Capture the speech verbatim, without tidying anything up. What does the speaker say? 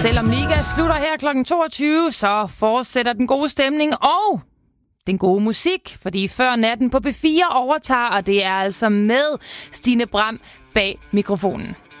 Selvom Liga slutter her klokken toogtyve, så fortsætter den gode stemning og den gode musik, fordi Før Natten på B fire overtager, og det er altså med Stine Bram bag mikrofonen.